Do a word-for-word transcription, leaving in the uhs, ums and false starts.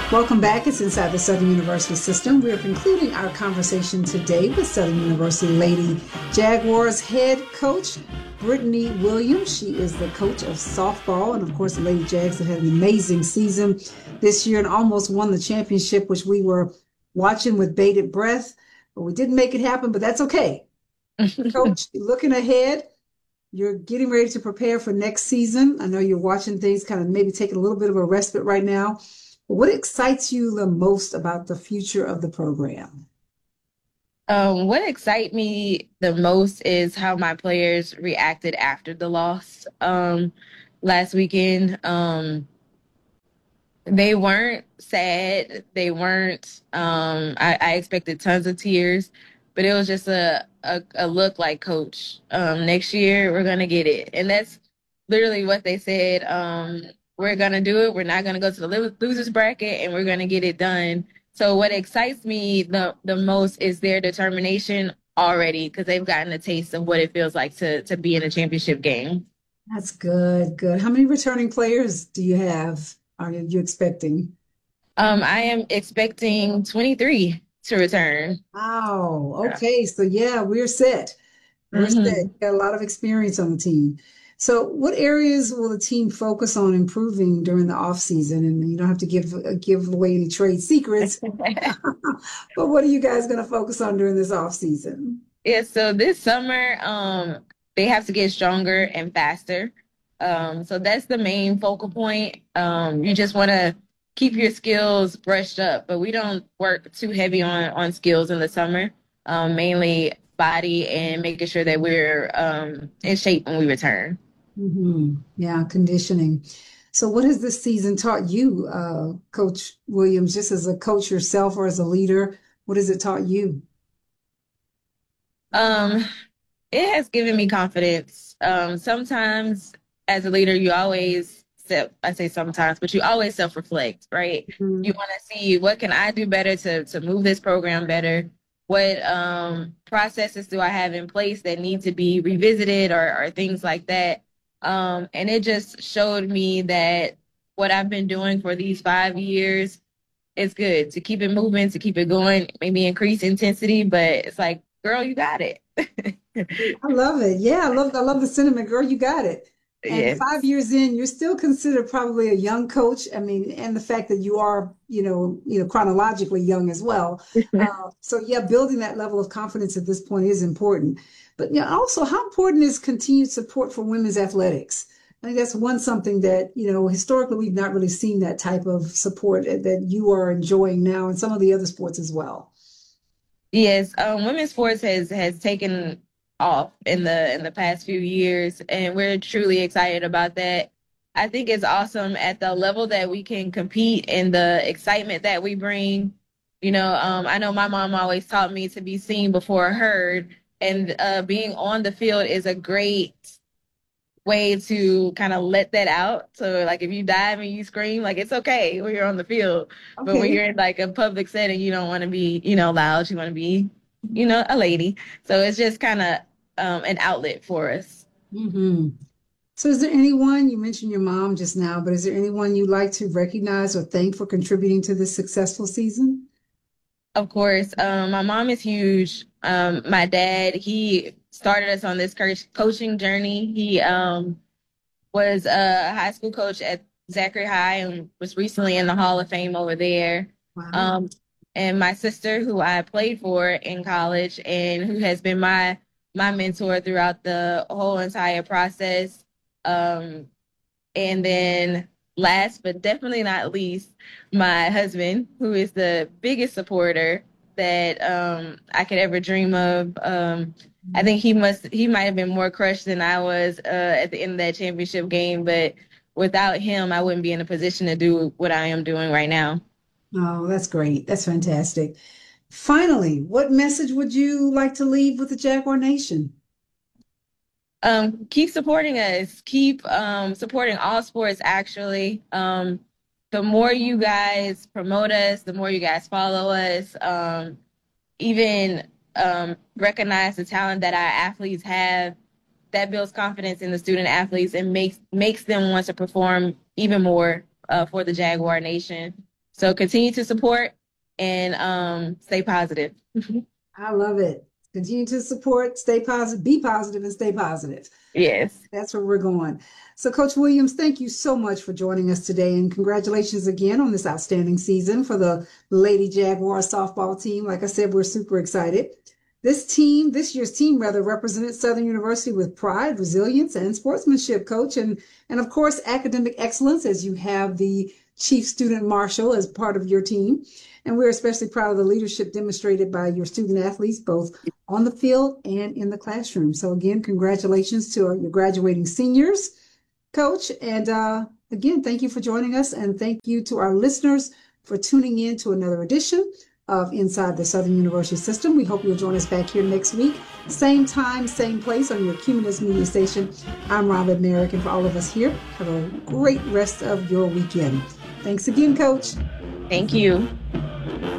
Welcome back. It's Inside the Southern University System. We're concluding our conversation today with Southern University Lady Jaguars head coach, Brittany Williams. She is the coach of softball. And of course, the Lady Jags have had an amazing season this year and almost won the championship, which we were watching with bated breath. But we didn't make it happen, but that's okay. Coach, looking ahead, you're getting ready to prepare for next season. I know you're watching things kind of maybe taking a little bit of a respite right now. What excites you the most about the future of the program? Um, what excites me the most is how my players reacted after the loss um, last weekend. Um, they weren't sad. They weren't. Um, I, I expected tons of tears, but it was just a a, a look like, Coach, um, next year we're gonna get it, and that's literally what they said. Um, we're gonna do it. We're not gonna go to the losers bracket, and we're gonna get it done. So what excites me the the most is their determination already, because they've gotten a taste of what it feels like to to be in a championship game. That's good, good. How many returning players do you have? Are you expecting? Um, I am expecting twenty-three to return. Wow. Okay. So yeah, we're set. We're set. hmm Got a lot of experience on the team. So what areas will the team focus on improving during the off season? And you don't have to give uh, give away any trade secrets, but what are you guys going to focus on during this off season? Yeah, so this summer, um, they have to get stronger and faster. Um, so that's the main focal point. Um, you just want to keep your skills brushed up, but we don't work too heavy on on skills in the summer. Um, mainly body and making sure that we're um in shape when we return. Hmm. Yeah, conditioning. So what has this season taught you, uh, Coach Williams, just as a coach yourself or as a leader? What has it taught you? Um, it has given me confidence. Um, sometimes as a leader, you always self, I say sometimes, but you always self-reflect, right? You want to see, what can I do better to to move this program better? What um, processes do I have in place that need to be revisited, or, or things like that? Um, and it just showed me that what I've been doing for these five years is good, to keep it moving, to keep it going, maybe increase intensity, but it's like, girl, you got it. I love it. Yeah, I love I love the sentiment, girl. You got it. And five Yes. years in, you're still considered probably a young coach. I mean, and the fact that you are, you know, you know, chronologically young as well. Uh, so yeah, building that level of confidence at this point is important. But yeah, also, how important is continued support for women's athletics? I think that's one something that, you know, historically we've not really seen that type of support that you are enjoying now in some of the other sports as well. Yes, um, women's sports has has taken off in the in the past few years, and we're truly excited about that. I think it's awesome at the level that we can compete and the excitement that we bring. You know, um, I know my mom always taught me to be seen before heard, and uh, being on the field is a great way to kind of let that out. So like if you dive and you scream, like it's okay when you're on the field. But when Okay. you're in like a public setting, you don't want to be, you know, loud. You want to be, you know, a lady. So it's just kind of um, an outlet for us. Hmm. So is there anyone, you mentioned your mom just now, but is there anyone you'd like to recognize or thank for contributing to this successful season? Of course, um, my mom is huge. Um, my dad, he started us on this coach- coaching journey. He um, was a high school coach at Zachary High and was recently in the Hall of Fame over there. Wow. Um, and my sister, who I played for in college and who has been my my mentor throughout the whole entire process. Um, and then last but definitely not least, my husband, who is the biggest supporter that um, I could ever dream of. Um, I think he must he might have been more crushed than I was uh, at the end of that championship game, but without him, I wouldn't be in a position to do what I am doing right now. Oh, that's great. That's fantastic. Finally, what message would you like to leave with the Jaguar Nation? Um, keep supporting us. Keep um, supporting all sports, actually. Um, the more you guys promote us, the more you guys follow us, um, even um, recognize the talent that our athletes have, that builds confidence in the student athletes and makes makes them want to perform even more uh, for the Jaguar Nation. So continue to support and um, stay positive. I love it. Continue to support, stay positive, be positive, and stay positive. Yes. That's where we're going. So, Coach Williams, thank you so much for joining us today, and congratulations again on this outstanding season for the Lady Jaguar softball team. Like I said, we're super excited. This team, this year's team rather, represented Southern University with pride, resilience, and sportsmanship, Coach, and and of course academic excellence, as you have the chief student marshal as part of your team. And we're especially proud of the leadership demonstrated by your student athletes, both on the field and in the classroom. So again, congratulations to your graduating seniors, Coach. And uh, again, thank you for joining us, and thank you to our listeners for tuning in to another edition of Inside the Southern University System. We hope you'll join us back here next week. Same time, same place on your Cumulus Media Station. I'm Robin Merrick, and for all of us here, have a great rest of your weekend. Thanks again, Coach. Thank you.